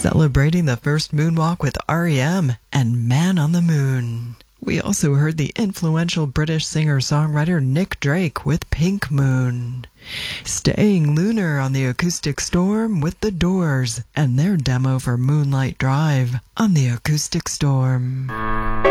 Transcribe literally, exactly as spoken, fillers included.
celebrating the first moonwalk with R E M and Man on the Moon. We also heard the influential British singer-songwriter Nick Drake with Pink Moon. Staying lunar on the Acoustic Storm with The Doors and their demo for Moonlight Drive on the Acoustic Storm.